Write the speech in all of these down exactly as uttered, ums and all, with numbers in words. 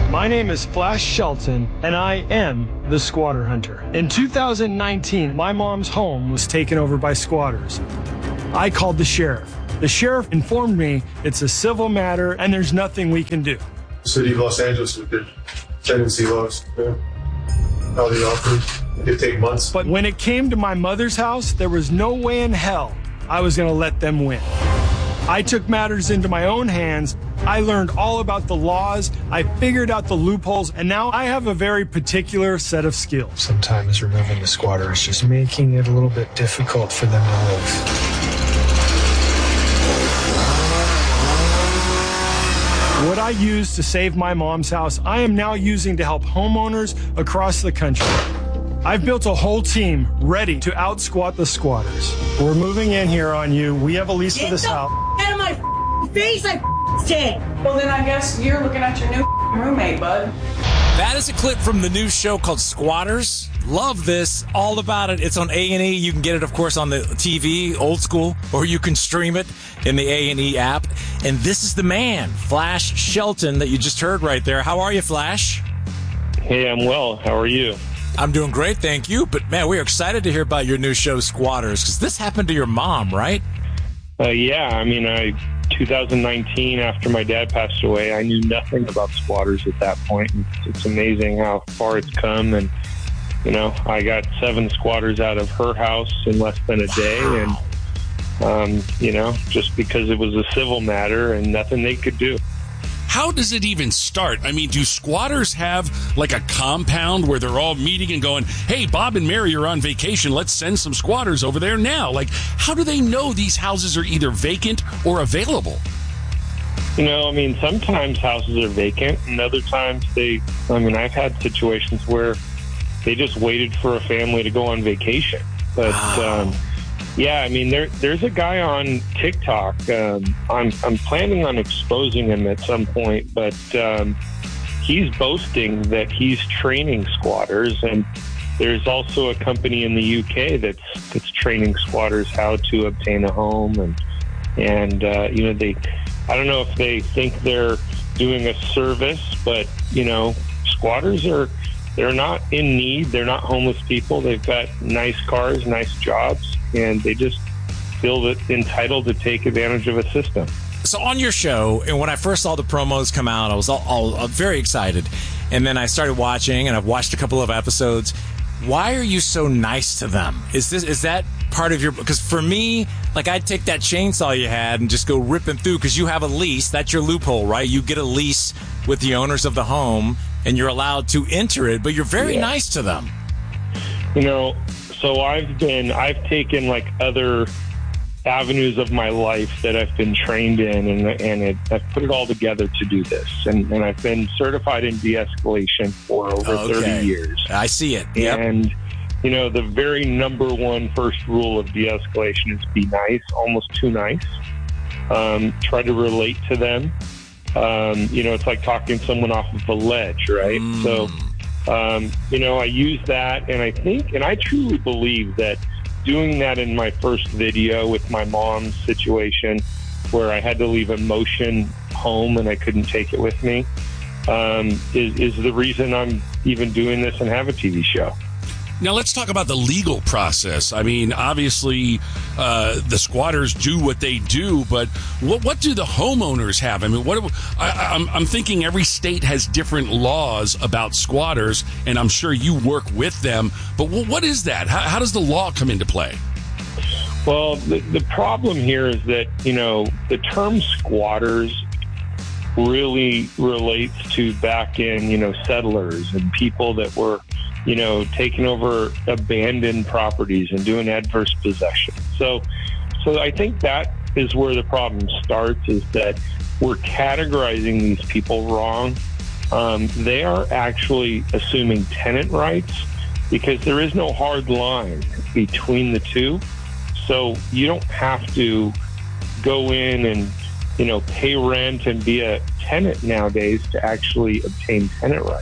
My name is Flash Shelton, and I am the squatter hunter. In two thousand nineteen, my mom's home was taken over by squatters. I called the sheriff. The sheriff informed me it's a civil matter and there's nothing we can do. City of Los Angeles with their tenancy laws, yeah. How they operate, it could take months. But when it came to my mother's house, there was no way in hell I was going to let them win. I took matters into my own hands. I learned all about the laws. I figured out the loopholes, and now I have a very particular set of skills. Sometimes removing the squatter is just making it a little bit difficult for them to live. What I used to save my mom's house, I am now using to help homeowners across the country. I've built a whole team ready to out-squat the squatters. We're moving in here on you. We have a lease Get for this the house. Out of my face, I said. Well, then I guess you're looking at your new roommate, bud. That is a clip from the new show called Squatters. Love this. All about it. It's on A and E. You can get it, of course, on the T V, old school, or you can stream it in the A and E app. And this is the man, Flash Shelton, that you just heard right there. How are you, Flash? Hey, I'm well. How are you? I'm doing great, thank you. But, man, we are excited to hear about your new show, Squatters, because this happened to your mom, right? Uh, yeah, I mean, I two thousand nineteen, after my dad passed away, I knew nothing about squatters at that point. It's, it's amazing how far it's come. And, you know, I got seven squatters out of her house in less than a day. And, um, you know, just because it was a civil matter and nothing they could do. How does it even start? I mean, do squatters have like a compound where they're all meeting and going, hey, Bob and Mary are on vacation. Let's send some squatters over there now. Like, how do they know these houses are either vacant or available? You know, I mean, sometimes houses are vacant and other times they, I mean, I've had situations where they just waited for a family to go on vacation. But, wow. um, yeah, I mean, there, there's a guy on TikTok. Um, I'm, I'm planning on exposing him at some point, but um, he's boasting that he's training squatters. And there's also a company in the U K that's that's training squatters how to obtain a home. And, and uh, you know, they, I don't know if they think they're doing a service, but, you know, squatters are, they're not in need. They're not homeless people. They've got nice cars, nice jobs, and they just feel that entitled to take advantage of a system. So on your show, and when I first saw the promos come out, I was all, all, all very excited. And then I started watching, and I've watched a couple of episodes. Why are you so nice to them? Is this is that part of your... Because for me, like, I'd take that chainsaw you had and just go ripping through, because you have a lease. That's your loophole, right? You get a lease with the owners of the home, and you're allowed to enter it, but you're very yeah. nice to them. You know, so I've been, I've taken like other avenues of my life that I've been trained in, and and it, I've put it all together to do this. And, and I've been certified in de-escalation for over okay. thirty years. I see it. Yep. And, you know, the very number one first rule of de-escalation is be nice, almost too nice. Um, try to relate to them. Um, you know, it's like talking someone off of a ledge, right? Mm. So, um, you know, I use that, and I think, and I truly believe that doing that in my first video with my mom's situation, where I had to leave emotion home and I couldn't take it with me, um, is, is the reason I'm even doing this and have a T V show. Now, let's talk about the legal process. I mean, obviously, uh, the squatters do what they do, but what what do the homeowners have? I mean, what I, I'm, I'm thinking every state has different laws about squatters, and I'm sure you work with them. But what, what is that? How, how does the law come into play? Well, the, the problem here is that, you know, the term squatters really relates to back in, you know, settlers and people that were, you know, taking over abandoned properties and doing adverse possession. So, so I think that is where the problem starts, is that we're categorizing these people wrong. Um, they are actually assuming tenant rights because there is no hard line between the two. So you don't have to go in and, you know, pay rent and be a tenant nowadays to actually obtain tenant rights.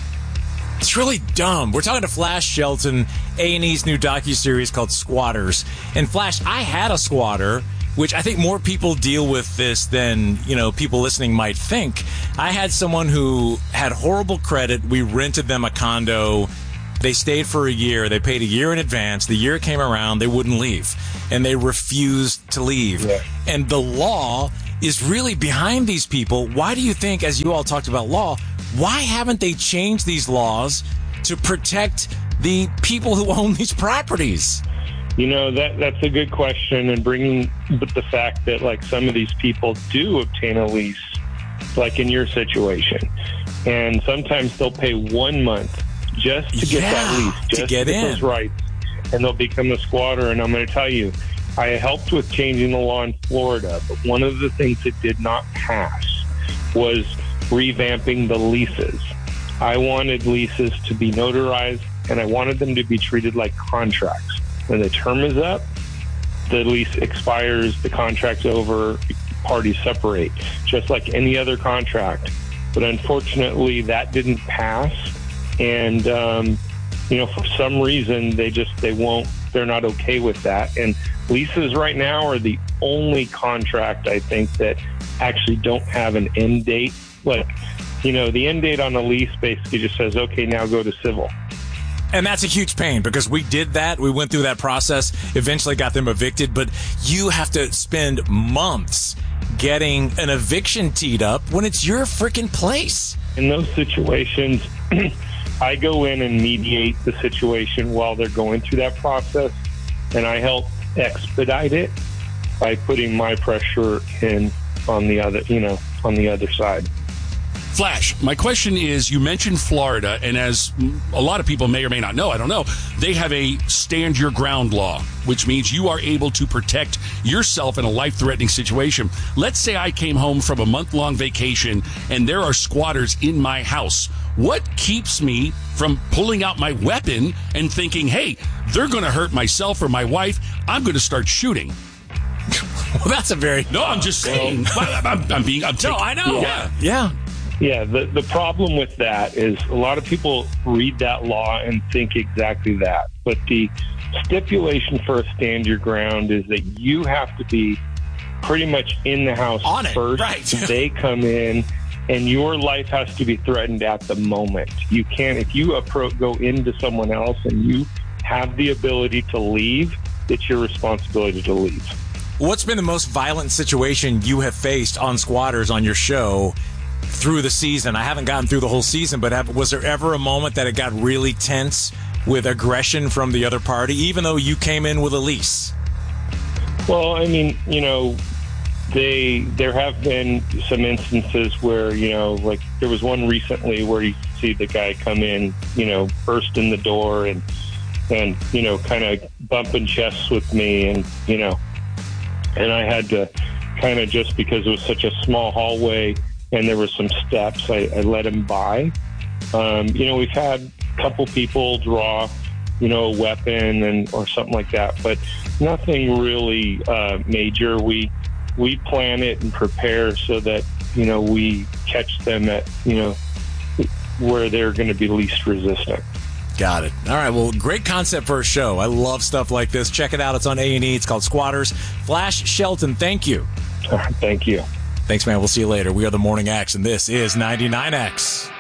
It's really dumb. We're talking to Flash Shelton, A and E's new docuseries called Squatters. And Flash, I had a squatter, which I think more people deal with this than, you know, people listening might think. I had someone who had horrible credit. We rented them a condo. They stayed for a year. They paid a year in advance. The year came around, they wouldn't leave. And they refused to leave. Yeah. And the law is really behind these people. Why do you think, as you all talked about law, why haven't they changed these laws to protect the people who own these properties? You know, that that's a good question, and bringing but the fact that, like, some of these people do obtain a lease, like in your situation, and sometimes they'll pay one month just to get yeah, that lease, just to get, to get in. those rights, and they'll become a squatter. And I'm going to tell you, I helped with changing the law in Florida, but one of the things that did not pass was revamping the leases. I wanted leases to be notarized, and I wanted them to be treated like contracts. When the term is up, the lease expires, the contract's over, parties separate, just like any other contract. But unfortunately, that didn't pass. And, um, you know, for some reason, they just, they won't, they're not okay with that. And leases right now are the only contract, I think, that actually don't have an end date. Like, you know, the end date on a lease basically just says, okay, now go to civil. And that's a huge pain because we did that. We went through that process, eventually got them evicted. But you have to spend months getting an eviction teed up when it's your freaking place. In those situations, I go in and mediate the situation while they're going through that process. And I help expedite it by putting my pressure in on the other, you know, on the other side. Flash, my question is, you mentioned Florida, and as a lot of people may or may not know, I don't know, they have a stand your ground law, which means you are able to protect yourself in a life-threatening situation. Let's say I came home from a month-long vacation and there are squatters in my house. What keeps me from pulling out my weapon and thinking, hey, they're going to hurt myself or my wife, I'm going to start shooting? Well, that's a very... No, I'm just saying. I'm, I'm, I'm being... I'm taking, no, I know. Yeah. Yeah. Yeah, the, the problem with that is a lot of people read that law and think exactly that. But the stipulation for a stand your ground is that you have to be pretty much in the house On it, first. right. They come in, and your life has to be threatened at the moment. You can't, if you appro- go into someone else and you have the ability to leave, it's your responsibility to leave. What's been the most violent situation you have faced on Squatters on your show through the season? I haven't gotten through the whole season, but have, was there ever a moment that it got really tense with aggression from the other party, even though you came in with a lease? Well, I mean, you know, they there have been some instances where, you know, like there was one recently where you see the guy come in, you know, burst in the door and, and you know, kind of bumping chests with me, and, you know, and I had to kind of, just because it was such a small hallway and there were some steps, I, I let him by. Um, you know, we've had a couple people draw, you know, a weapon and or something like that, but nothing really uh, major. We we plan it and prepare so that, you know, we catch them at, you know, where they're going to be least resistant. Got it. All right. Well, great concept for a show. I love stuff like this. Check it out. It's on A and E. It's called Squatters. Flash Shelton, thank you. Thank you. Thanks, man. We'll see you later. We are the Morning X, and this is ninety-nine X.